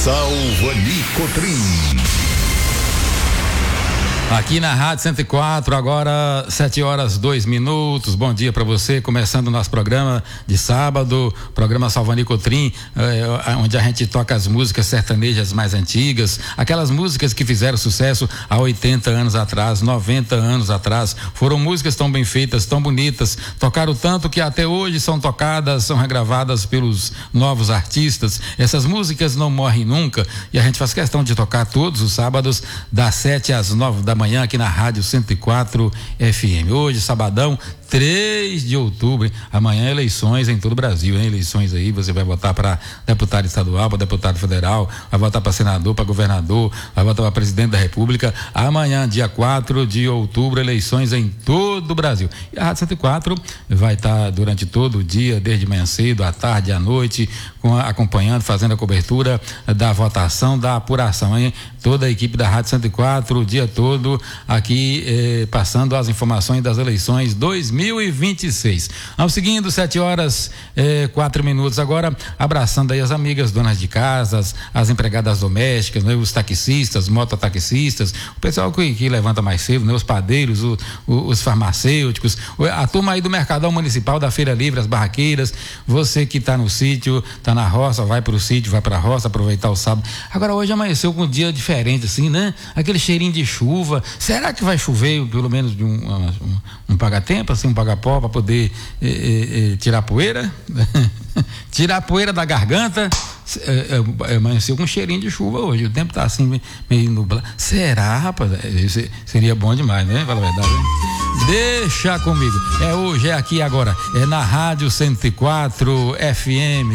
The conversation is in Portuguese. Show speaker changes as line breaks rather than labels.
Salvani Cotrim.
Aqui na Rádio 104, agora 7h02. Bom dia para você, começando o nosso programa de sábado, programa Salvani Cotrim, onde a gente toca as músicas sertanejas mais antigas, aquelas músicas que fizeram sucesso há 80 anos atrás, 90 anos atrás. Foram músicas tão bem feitas, tão bonitas, tocaram tanto que até hoje são tocadas, são regravadas pelos novos artistas. Essas músicas não morrem nunca e a gente faz questão de tocar todos os sábados, das 7 às 9 da manhã, aqui na Rádio 104 FM. Hoje, sabadão, 3 de outubro, hein? Amanhã eleições em todo o Brasil, hein? Eleições aí, você vai votar para deputado estadual, para deputado federal, vai votar para senador, para governador, vai votar para presidente da República. Amanhã, dia 4 de outubro, eleições em todo o Brasil. E a Rádio 104 vai estar durante todo o dia, desde manhã cedo, à tarde, à noite, acompanhando, fazendo a cobertura da votação, da apuração, hein? Toda a equipe da Rádio 104, o dia todo aqui passando as informações das eleições 2026. Vamos seguindo, 7h04 agora, abraçando aí as amigas, donas de casas, as empregadas domésticas, né, os taxistas, mototaxistas, o pessoal que levanta mais cedo, né, os padeiros, os farmacêuticos, a turma aí do Mercadão Municipal, da Feira Livre, as barraqueiras, você que está no sítio, está na roça, vai para o sítio, vai para a roça, aproveitar o sábado. Agora hoje amanheceu com um dia diferente assim, né? Aquele cheirinho de chuva. Será que vai chover pelo menos de um paga-tempo, assim, um paga-pó, para poder tirar a poeira? Tirar a poeira da garganta? Amanheceu com um cheirinho de chuva hoje. O tempo tá assim, meio nublado. Será, rapaz? Seria bom demais, né? Fala a verdade, né? Deixa comigo. Hoje, é aqui agora. É na Rádio 104 FM.